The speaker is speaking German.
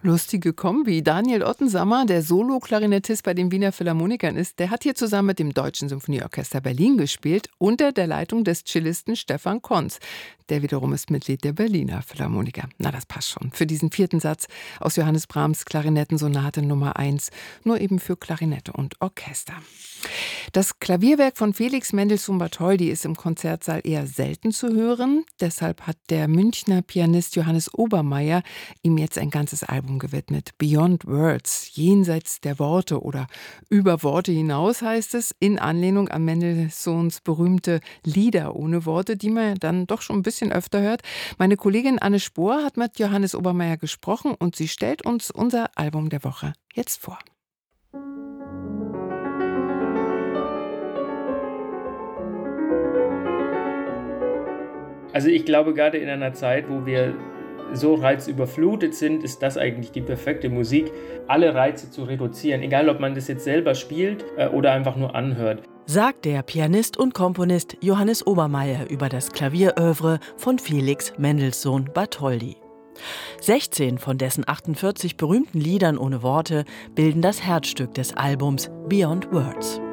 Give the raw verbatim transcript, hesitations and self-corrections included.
Lustige Kombi. Daniel Ottensammer, der Solo-Klarinettist bei den Wiener Philharmonikern ist, der hat hier zusammen mit dem Deutschen Symphonieorchester Berlin gespielt, unter der Leitung des Cellisten Stefan Konz. Der wiederum ist Mitglied der Berliner Philharmoniker. Na, das passt schon. Für diesen vierten Satz aus Johannes Brahms Klarinettensonate Nummer eins, nur eben für Klarinette und Orchester. Das Klavierwerk von Felix Mendelssohn Bartholdy ist im Konzertsaal eher selten zu hören. Deshalb hat der Münchner Pianist Johannes Obermaier ihm jetzt ein ganzes Album gewidmet. Beyond Words, jenseits der Worte oder über Worte hinaus heißt es, in Anlehnung an Mendelssohns berühmte Lieder ohne Worte, die man dann doch schon ein bisschen öfter hört. Meine Kollegin Anne Spohr hat mit Johannes Obermaier gesprochen und sie stellt uns unser Album der Woche jetzt vor. Also ich glaube, gerade in einer Zeit, wo wir so reizüberflutet sind, ist das eigentlich die perfekte Musik, alle Reize zu reduzieren, egal ob man das jetzt selber spielt äh, oder einfach nur anhört. Sagt der Pianist und Komponist Johannes Obermaier über das Klavierœuvre von Felix Mendelssohn Bartholdy. sechzehn von dessen achtundvierzig berühmten Liedern ohne Worte bilden das Herzstück des Albums Beyond Words.